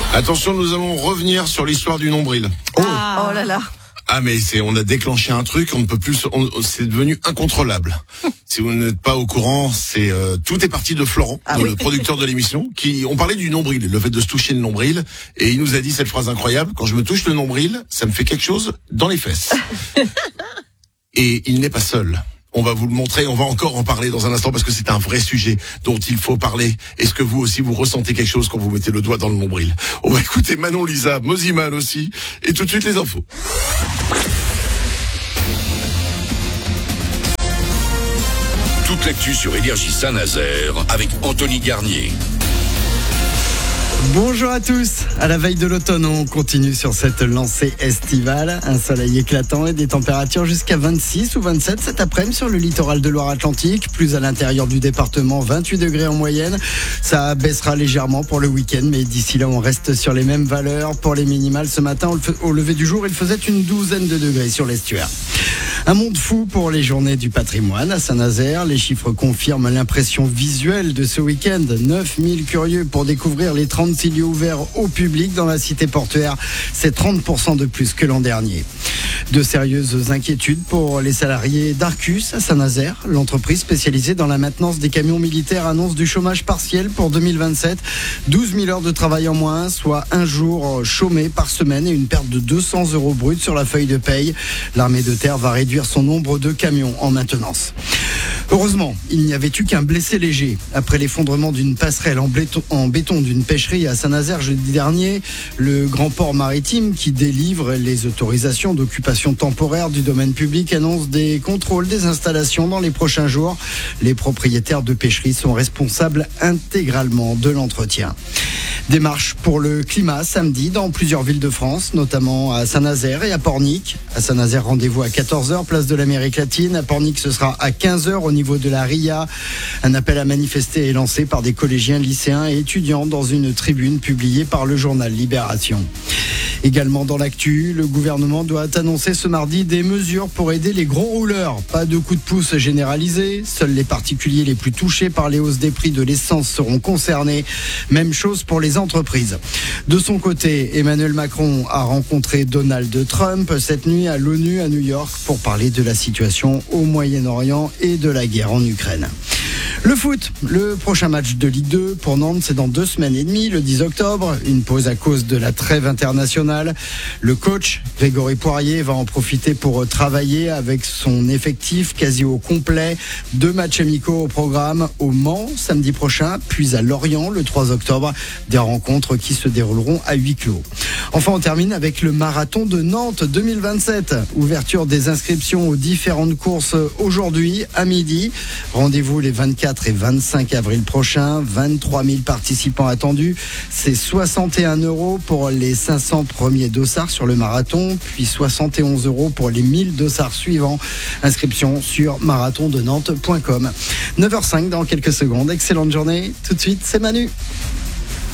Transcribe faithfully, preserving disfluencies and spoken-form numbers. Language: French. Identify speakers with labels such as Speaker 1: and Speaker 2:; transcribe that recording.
Speaker 1: Attention, nous allons revenir sur l'histoire du nombril.
Speaker 2: Oh, ah. oh là là.
Speaker 1: Ah mais c'est, on a déclenché un truc, on ne peut plus, on, c'est devenu incontrôlable. Si vous n'êtes pas au courant, c'est euh, tout est parti de Florent,
Speaker 2: ah
Speaker 1: le
Speaker 2: oui.
Speaker 1: producteur de l'émission, qui on parlait du nombril, le fait de se toucher le nombril, et il nous a dit cette phrase incroyable: quand je me touche le nombril, ça me fait quelque chose dans les fesses. Et il n'est pas seul. On va vous le montrer, on va encore en parler dans un instant parce que c'est un vrai sujet dont il faut parler. Est-ce que vous aussi vous ressentez quelque chose quand vous mettez le doigt dans le nombril? On va écouter Manon Lisa, Moziman aussi, et tout de suite les infos.
Speaker 3: Toute l'actu sur Énergie Saint-Nazaire avec Anthony Garnier.
Speaker 4: Bonjour à tous. À la veille de l'automne, on continue sur cette lancée estivale. Un soleil éclatant et des températures jusqu'à vingt-six ou vingt-sept cet après-midi sur le littoral de Loire-Atlantique. Plus à l'intérieur du département, vingt-huit degrés en moyenne. Ça baissera légèrement pour le week-end, mais d'ici là, on reste sur les mêmes valeurs. Pour les minimales, ce matin, au lever du jour, il faisait une douzaine de degrés sur l'estuaire. Un monde fou pour les journées du patrimoine à Saint-Nazaire. Les chiffres confirment l'impression visuelle de ce week-end. neuf mille curieux pour découvrir les trente-six lieux ouverts au public dans la cité portuaire. C'est trente pour cent de plus que l'an dernier. De sérieuses inquiétudes pour les salariés d'Arcus à Saint-Nazaire. L'entreprise spécialisée dans la maintenance des camions militaires annonce du chômage partiel pour deux mille vingt-sept. douze mille heures de travail en moins, soit un jour chômé par semaine et une perte de deux cents euros bruts sur la feuille de paye. L'armée de terre va réduire son nombre de camions en maintenance. Heureusement, il n'y avait eu qu'un blessé léger. Après l'effondrement d'une passerelle en béton, en béton d'une pêcherie à Saint-Nazaire jeudi dernier, le Grand Port Maritime, qui délivre les autorisations d'occupation temporaire du domaine public, annonce des contrôles des installations dans les prochains jours. Les propriétaires de pêcheries sont responsables intégralement de l'entretien. Démarche pour le climat samedi dans plusieurs villes de France, notamment à Saint-Nazaire et à Pornic. À Saint-Nazaire, rendez-vous à quatorze heures, place de l'Amérique latine. À Pornic, ce sera à quinze heures au niveau de la R I A. Un appel à manifester est lancé par des collégiens, lycéens et étudiants dans une tribune publiée par le journal Libération. Également dans l'actu, le gouvernement doit annoncer ce mardi des mesures pour aider les gros rouleurs. Pas de coup de pouce généralisé. Seuls les particuliers les plus touchés par les hausses des prix de l'essence seront concernés. Même chose pour les entreprises. De son côté, Emmanuel Macron a rencontré Donald Trump cette nuit à l'ONU à New York pour parler de la situation au Moyen-Orient et de la guerre en Ukraine. Le foot, le prochain match de Ligue deux pour Nantes, c'est dans deux semaines et demie, le dix octobre. Une pause à cause de la trêve internationale. Le coach, Grégory Poirier, va en profiter pour travailler avec son effectif quasi au complet. Deux matchs amicaux au programme au Mans samedi prochain, puis à Lorient le trois octobre. Des rencontres qui se dérouleront à huis clos. Enfin, on termine avec le marathon de Nantes deux mille vingt-sept. Ouverture des inscriptions aux différentes courses aujourd'hui à midi. Rendez-vous les vingt-quatre et vingt-cinq avril prochains. vingt-trois mille participants attendus. C'est soixante et un euros pour les cinq cents premiers dossards sur le marathon, puis soixante et onze euros pour les mille dossards suivants. Inscription sur marathon de nantes point com. neuf heures cinq dans quelques secondes. Excellente journée. Tout de suite, c'est Manu.